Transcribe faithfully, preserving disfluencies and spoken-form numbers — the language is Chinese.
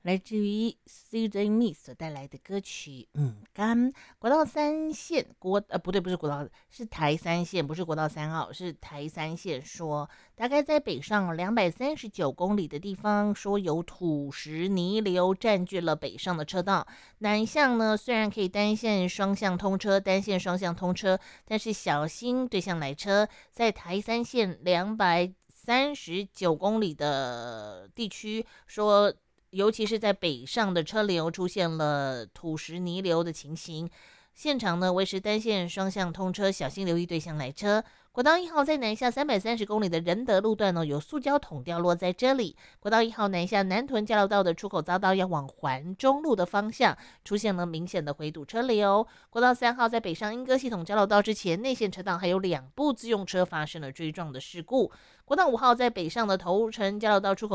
来自于 C J Mist 所带来的歌曲，嗯，刚国道三线国呃不对，不是国道，是台三线，不是国道三号，是台三线说，大概在北上两百三十九公里的地方，说有土石泥流占据了北上的车道，南向呢虽然可以单线双向通车，单线双向通车，但是小心对向来车，在台三线两百三十九公里的地区说。尤其是在北上的车流出现了土石泥流的情形，现场呢维持单线双向通车，小心留意对向来车。国道一号在南下三百三十公里的仁德路段呢，有塑胶桶掉落在这里。国道一号南下南屯交流道的出口匝道要往环中路的方向，出现了明显的回堵车流。国道三号在北上莺歌系统交流道之前，内线车道还有两部自用车发生了追撞的事故。国道五号在北上的头城交流道出口